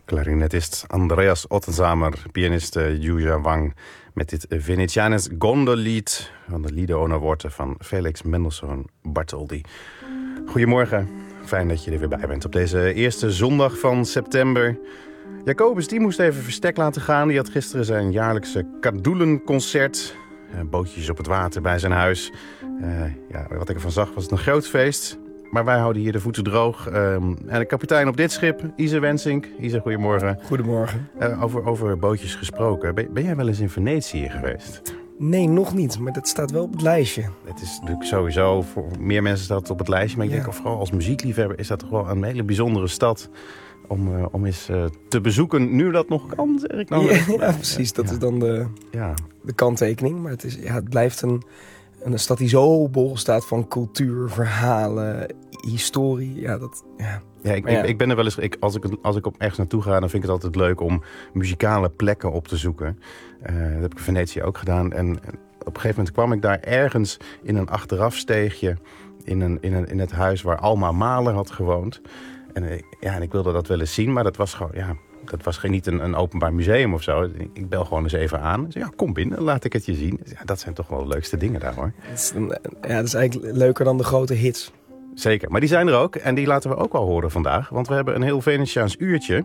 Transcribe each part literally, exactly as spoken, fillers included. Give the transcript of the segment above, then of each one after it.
Klarinetist Andreas Ottenzamer, pianist Julia Wang met dit Venetianes Gondolied van de Liederohnerworte van Felix Mendelssohn Bartholdy. Goedemorgen, fijn dat je er weer bij bent op deze eerste zondag van september. Jacobus die moest even verstek laten gaan. Die had gisteren zijn jaarlijkse Kadoelenconcert. Uh, bootjes op het water bij zijn huis. Uh, ja, wat ik ervan zag was het een groot feest. Maar wij houden hier de voeten droog. Uh, en de kapitein op dit schip, Ise Wensink. Ise, goedemorgen. Goedemorgen. Uh, over, over bootjes gesproken. Ben, ben jij wel eens in Venetië geweest? Nee, nog niet. Maar dat staat wel op het lijstje. Het is natuurlijk sowieso, voor meer mensen staat het op het lijstje. Maar ik ja. denk, vooral als muziekliefhebber is dat toch wel een hele bijzondere stad om, uh, om eens uh, te bezoeken. Nu dat nog kan, zeg ik dan. Ja, ja precies. Dat ja. is dan de, ja. de kanttekening. Maar het, is, ja, het blijft een, een stad die zo bol staat van cultuur, verhalen, historie. Ja, dat... Ja. Ja, ik, ja. ik, ik ben er wel eens. Ik, als ik als ik op ergens naartoe ga, dan vind ik het altijd leuk om muzikale plekken op te zoeken. Uh, dat heb ik in Venetië ook gedaan. En, en op een gegeven moment kwam ik daar ergens in een achterafsteegje in, een, in, een, in het huis waar Alma Mahler had gewoond. En, uh, ja, en ik wilde dat wel eens zien, maar dat was gewoon, ja, dat was geen, niet een, een openbaar museum of zo. Ik bel gewoon eens even aan. Ik zei, ja, kom binnen, laat ik het je zien. Ja, dat zijn toch wel de leukste dingen daar, hoor. Dat is, ja, dat is eigenlijk leuker dan de grote hits. Zeker, maar die zijn er ook. En die laten we ook wel horen vandaag. Want we hebben een heel Venetiaans uurtje.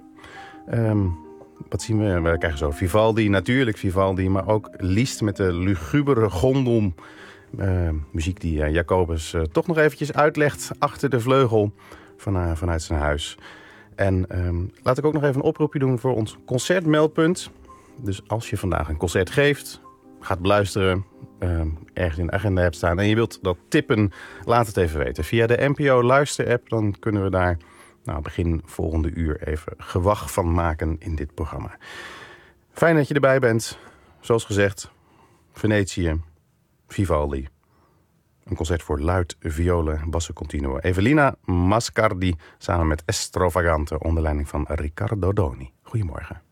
Um, wat zien we? We krijgen zo Vivaldi, natuurlijk Vivaldi. Maar ook Liszt met de lugubere gondel. Uh, muziek die uh, Jacobus uh, toch nog eventjes uitlegt achter de vleugel van, uh, vanuit zijn huis. En um, laat ik ook nog even een oproepje doen voor ons concertmeldpunt. Dus als je vandaag een concert geeft, gaat beluisteren, uh, ergens in de agenda hebt staan en je wilt dat tippen, laat het even weten. Via de N P O Luister-app, dan kunnen we daar nou, begin volgende uur even gewag van maken in dit programma. Fijn dat je erbij bent. Zoals gezegd, Venetië, Vivaldi. Een concert voor luid, violen, basso continuo. Evelina Mascardi samen met Estrovagante onder leiding van Riccardo Doni. Goedemorgen.